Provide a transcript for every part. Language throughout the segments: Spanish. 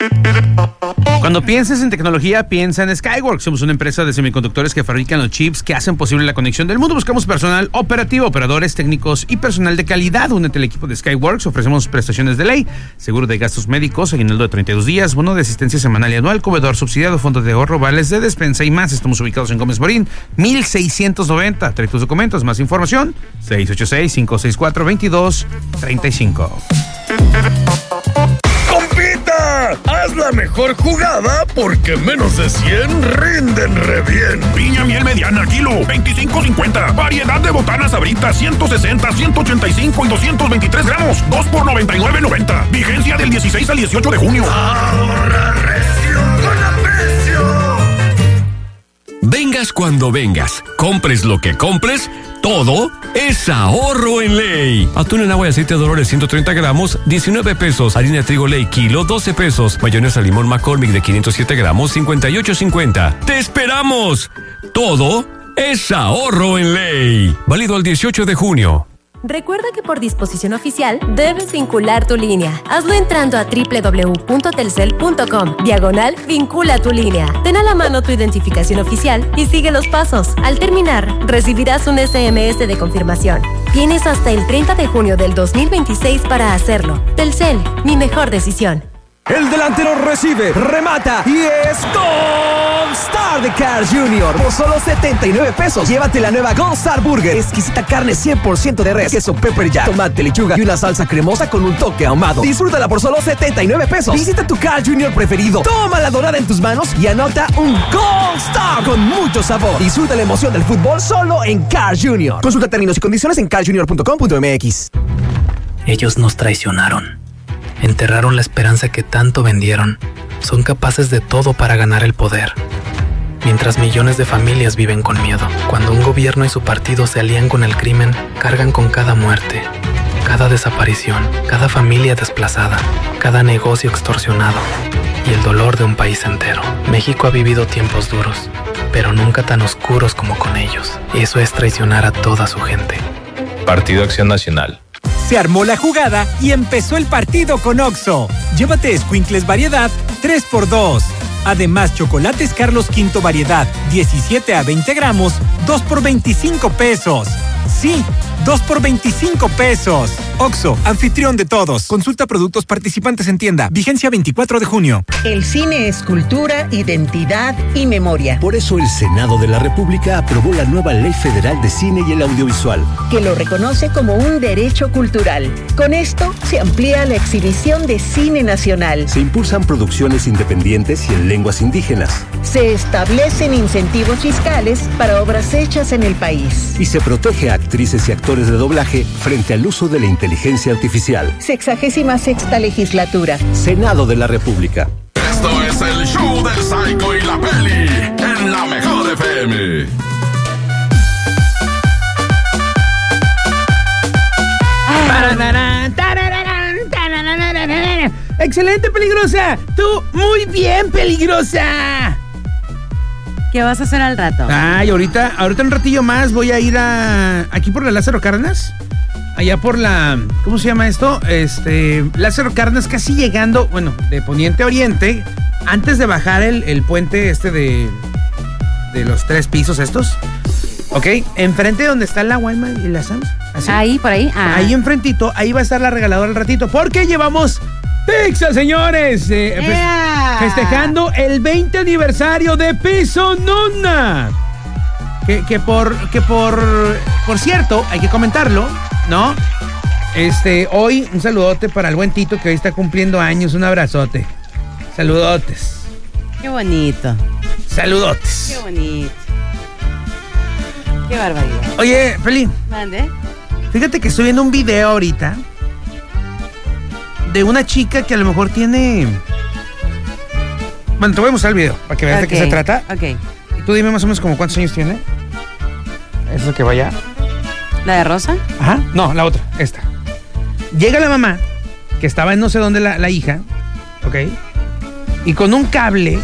Cuando pienses en tecnología, piensa en Skyworks. Somos una empresa de semiconductores que fabrican los chips que hacen posible la conexión del mundo. Buscamos personal operativo, operadores técnicos y personal de calidad. Únete al equipo de Skyworks. Ofrecemos prestaciones de ley, seguro de gastos médicos, aguinaldo de 32 días, bono de asistencia semanal y anual, comedor subsidiado, fondos de ahorro, vales de despensa y más. Estamos ubicados en Gómez Morín, 1690. Trae tus documentos. Más información, 686-564-2235. ¡Compita! Haz la mejor jugada porque menos de 100 rinden re bien. Piña miel mediana, kilo, 25.50. Variedad de botanas Sabritas, 160, 185 y 223 gramos. 2 por 99.90. Vigencia del 16 al 18 de junio. ¡Ahorra recio con aprecio! Vengas cuando vengas, compres lo que compres, todo es ahorro en Ley. Atún en agua y aceite de Dolores 130 gramos, 19 pesos. Harina de trigo Ley, kilo, 12 pesos. Mayonesa limón McCormick de 507 gramos, 58.50. ¡Te esperamos! Todo es ahorro en Ley. Válido al 18 de junio. Recuerda que por disposición oficial debes vincular tu línea. Hazlo entrando a www.telcel.com/vincula tu línea. Ten a la mano tu identificación oficial y sigue los pasos. Al terminar, recibirás un SMS de confirmación. Tienes hasta el 30 de junio del 2026 para hacerlo. Telcel, mi mejor decisión. El delantero recibe, remata y es Gold Star de Carl's Jr. Por solo 79 pesos. Llévate la nueva Gold Star Burger. Exquisita carne 100% de res, queso pepper jack, tomate, lechuga y una salsa cremosa con un toque ahumado. Disfrútala por solo 79 pesos. Visita tu Carl's Jr. preferido. Toma la dorada en tus manos y anota un Gold Star con mucho sabor. Disfruta la emoción del fútbol solo en Carl's Jr. Consulta términos y condiciones en carlsjr.com.mx. Ellos nos traicionaron. Enterraron la esperanza que tanto vendieron. Son capaces de todo para ganar el poder. Mientras millones de familias viven con miedo. Cuando un gobierno y su partido se alían con el crimen, cargan con cada muerte, cada desaparición, cada familia desplazada, cada negocio extorsionado y el dolor de un país entero. México ha vivido tiempos duros, pero nunca tan oscuros como con ellos. Eso es traicionar a toda su gente. Partido Acción Nacional. Se armó la jugada y empezó el partido con Oxxo. Llévate Escuincles variedad 3x2. Además, chocolates Carlos V variedad 17 a 20 gramos, 2 por 25 pesos. Sí, 2 por 25 pesos. Oxxo, anfitrión de todos. Consulta productos participantes en tienda. Vigencia 24 de junio. El cine es cultura, identidad y memoria. Por eso el Senado de la República aprobó la nueva Ley Federal de Cine y el Audiovisual, que lo reconoce como un derecho cultural. Con esto se amplía la exhibición de cine nacional. Se impulsan producciones independientes y en lenguas indígenas. Se establecen incentivos fiscales para obras hechas en el país. Y se protege a actrices y actores de doblaje frente al uso de la inteligencia artificial. 66ª legislatura. Senado de la República. Esto es el show del Psycho y la Peli en la mejor FM. ¡Excelente, Peligrosa! ¡Tú muy bien, Peligrosa! ¿Qué vas a hacer al rato? Ay, ahorita un ratillo más voy a ir aquí por la Lázaro Cárdenas. Allá por la... ¿Cómo se llama esto? Lázaro Cárdenas, casi llegando, bueno, de poniente a oriente, antes de bajar el puente de los 3 pisos estos. ¿Ok? Enfrente donde está la Walmart y la Sam's. Así. Ahí, por ahí. Ah. Ahí enfrentito, ahí va a estar la regaladora al ratito, porque llevamos pizza, señores. Festejando el 20 aniversario de Piso Nona. Que por cierto, hay que comentarlo, ¿no? Hoy un saludote para el buen Tito, que hoy está cumpliendo años. Un abrazote. Saludotes. Qué bonito. Saludotes. Qué bonito. Qué barbaridad. Oye, Peli. ¿Mande? Fíjate que estoy viendo un video ahorita de una chica que a lo mejor tiene... Bueno, te voy a mostrar el video para que veas de qué se trata. Ok. Y tú dime más o menos como cuántos años tiene. ¿Es lo que vaya? ¿La de Rosa? Ajá. No, la otra, esta. Llega la mamá, que estaba en no sé dónde la hija, ¿ok? Y con un cable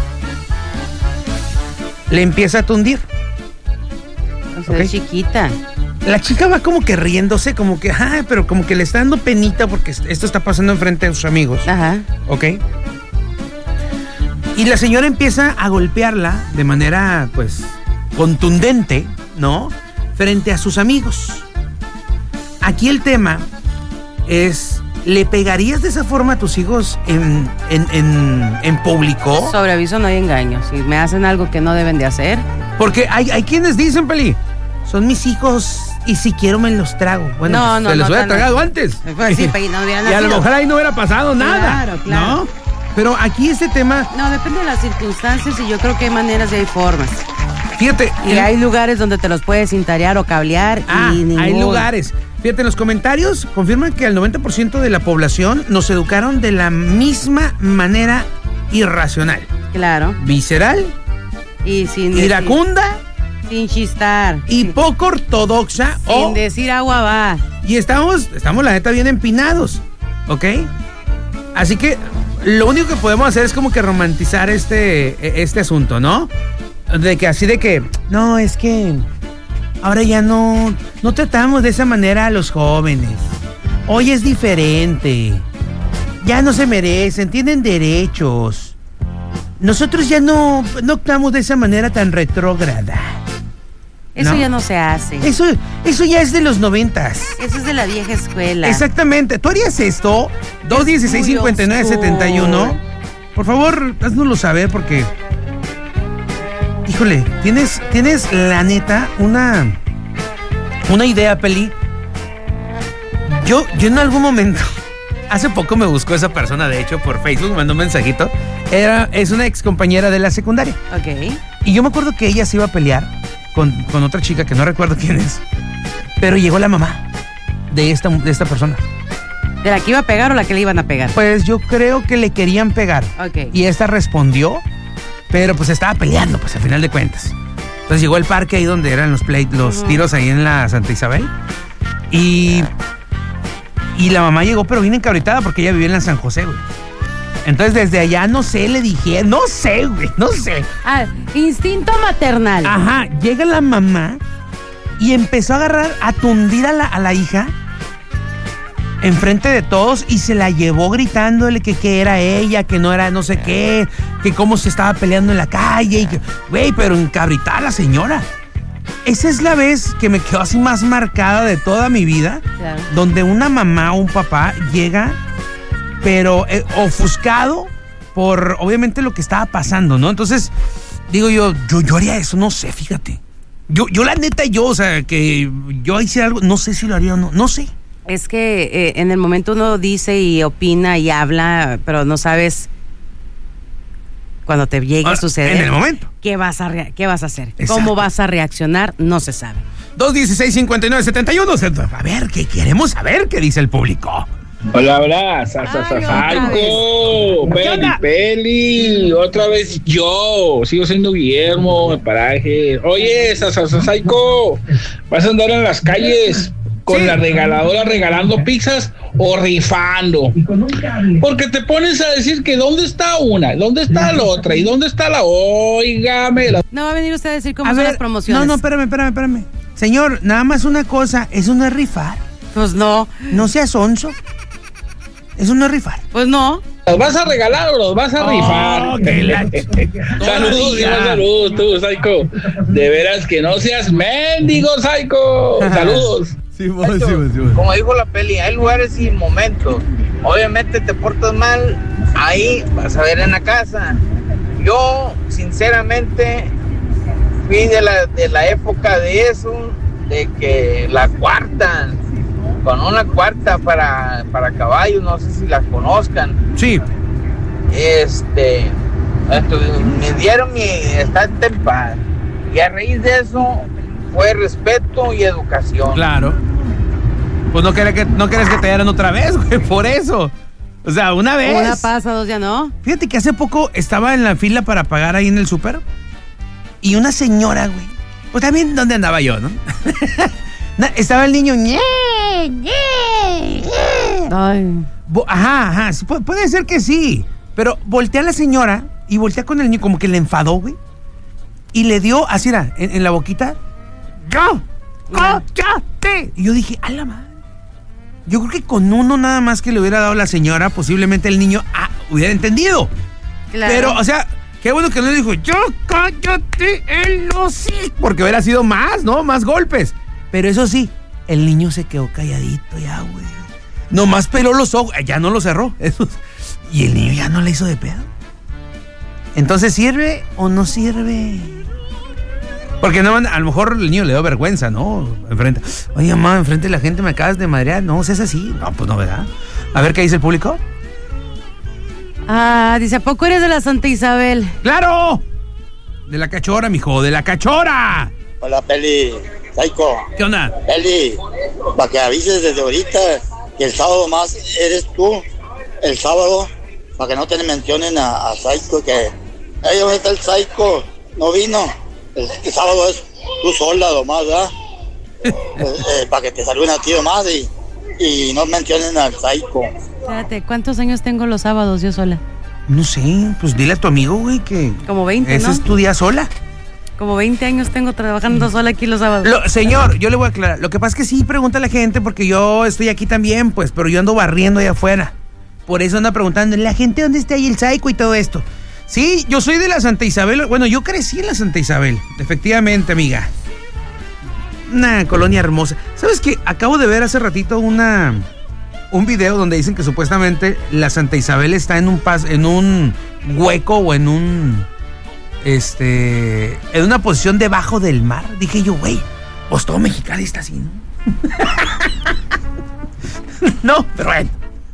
le empieza a tundir. O sea, es chiquita. La chica va como que riéndose, como que, pero como que le está dando penita porque esto está pasando enfrente de sus amigos. Ajá. ¿Ok? Y la señora empieza a golpearla de manera, pues, contundente, ¿no? Frente a sus amigos. Aquí el tema es, ¿le pegarías de esa forma a tus hijos en público? Sobre aviso no hay engaño. Si me hacen algo que no deben de hacer. Porque hay quienes dicen, Peli, son mis hijos y si quiero me los trago. Bueno, se los hubiera tragado antes. Pues sí, Peli, no hubiera y a lo mejor ahí no hubiera pasado nada. Claro. ¿No? Pero aquí este tema... No, depende de las circunstancias y yo creo que hay maneras y hay formas. Fíjate. Y hay lugares donde te los puedes cintarear o cablear y ningún... hay lugares. Fíjate, en los comentarios confirman que el 90% de la población nos educaron de la misma manera irracional. Claro. Visceral. Y sin iracunda. Sin chistar. Y poco ortodoxa. Sin decir agua va. Y estamos la neta bien empinados. ¿Ok? Así que lo único que podemos hacer es como que romantizar este asunto, ¿no? De que no, es que ahora ya no tratamos de esa manera a los jóvenes. Hoy es diferente. Ya no se merecen, tienen derechos. Nosotros ya no actuamos de esa manera tan retrógrada. Eso ya no se hace. Eso ya es de los 90s. Eso es de la vieja escuela. Exactamente. ¿Tú harías esto? 216-5971. Por favor, haznoslo saber porque... Híjole, tienes la neta una idea, Peli. Yo en algún momento... Hace poco me buscó esa persona, de hecho, por Facebook, me mandó un mensajito. Es una ex compañera de la secundaria. Ok. Y yo me acuerdo que ella se iba a pelear con otra chica que no recuerdo quién es. Pero llegó la mamá de esta persona. ¿De la que iba a pegar o la que le iban a pegar? Pues yo creo que le querían pegar. Ok. Y esta respondió, pero pues estaba peleando, pues al final de cuentas. Entonces llegó al parque ahí donde eran los tiros ahí en la Santa Isabel. Y la mamá llegó, pero bien encabritada porque ella vivía en la San José, güey. Entonces desde allá, no sé, le dije, no sé, güey, no sé. Instinto maternal. Ajá, llega la mamá y empezó a tundir a la hija enfrente de todos y se la llevó gritándole que era ella, que no era no sé qué, que cómo se estaba peleando en la calle. Y que, güey, pero encabritada la señora. Esa es la vez que me quedó así más marcada de toda mi vida, claro, donde una mamá o un papá llega, pero ofuscado por obviamente lo que estaba pasando, ¿no? Entonces, digo yo haría eso, no sé, fíjate. Yo la neta, o sea, que yo hice algo, no sé si lo haría o no sé. Es que en el momento uno dice y opina y habla, pero no sabes cuando te llegue a suceder. En el momento. ¿Qué vas a hacer? Exacto. ¿Cómo vas a reaccionar? No se sabe. 216-5971. A ver, ¿qué queremos saber? ¿Qué dice el público? Hola, Saico, Peli, otra vez yo, sigo siendo Guillermo, de Paraje. Oye, Saico, ¿vas a andar en las calles con la regaladora regalando pizzas o rifando? Porque te pones a decir que ¿dónde está una? ¿Dónde está la otra? ¿Y dónde está la? Óigame. No va a venir usted a decir cómo son las promociones. No, espérame. Señor, nada más una cosa, eso no es rifar. Pues no. No seas sonso. Eso no es rifar. Pues no. ¿Los vas a regalar o los vas a rifar? Saludos, tú, Saico. De veras que no seas mendigo, Saico. Saludos. Sí. Como dijo la Peli, hay lugares y momentos. Obviamente te portas mal, ahí vas a ver en la casa. Yo, sinceramente, fui de la época de eso, de que la cuarta, con una cuarta para caballos, no sé si la conozcan. Sí. Me dieron mi estate en paz. Y a raíz de eso fue respeto y educación. Claro. Pues no querés que te dieran otra vez, güey, por eso. O sea, una vez. Una pasa, dos ya no. Fíjate que hace poco estaba en la fila para pagar ahí en el súper. Y una señora, güey. Pues también, ¿dónde andaba yo, no? Estaba el niño. Ay. Ajá. Puede ser que sí. Pero voltea a la señora y voltea con el niño, como que le enfadó, güey. Y le dio, así era, en la boquita. ¡Cállate! Y yo dije, ¡a la madre! Yo creo que con uno nada más que le hubiera dado la señora, posiblemente el niño hubiera entendido. Claro. Pero, o sea, Qué bueno que no le dijo, yo cállate el hocico, porque hubiera sido más, ¿no? Más golpes. Pero eso sí, el niño se quedó calladito ya, güey. Nomás peló los ojos, ya no lo cerró. Y el niño ya no le hizo de pedo. Entonces, ¿sirve o no sirve? Porque no, a lo mejor el niño le dio vergüenza, ¿no? Enfrente. Oye, mamá, enfrente de la gente me acabas de madrear. No, seas así. No, pues no, ¿verdad? A ver, ¿qué dice el público? Dice, ¿a poco eres de la Santa Isabel? ¡Claro! De la cachora, mijo, de la cachora. Hola, Peli. Psycho. ¿Qué onda? Peli, para que avises desde ahorita que el sábado más eres tú. El sábado, para que no te mencionen a Psycho, que... ¿Dónde está el Psycho? No vino. El sábado es tú sola nomás, ¿verdad? Para que te saluden a ti nomás y no mencionen al Psycho. Espérate, ¿cuántos años tengo los sábados yo sola? No sé, pues dile a tu amigo, güey, que... Como 20, ese ¿no? es tu día sola. Como 20 años tengo trabajando sola aquí los sábados. Señor, yo le voy a aclarar. Lo que pasa es que sí pregunta a la gente, porque yo estoy aquí también, pues, pero yo ando barriendo allá afuera. Por eso anda preguntando, ¿la gente dónde está ahí el Psycho y todo esto? Sí, yo soy de la Santa Isabel. Bueno, yo crecí en la Santa Isabel. Efectivamente, amiga. Una colonia hermosa. ¿Sabes qué? Acabo de ver hace ratito un video donde dicen que supuestamente la Santa Isabel está en un hueco o en una posición debajo del mar. Dije yo, güey, pues todo Mexicali está así, ¿no? No, pero bueno.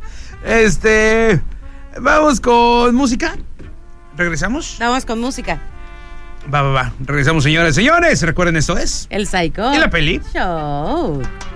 Vamos con música. ¿Regresamos? Vamos con música. Va. Regresamos, señores. Recuerden, esto es... El Psycho. Y la Peli Show.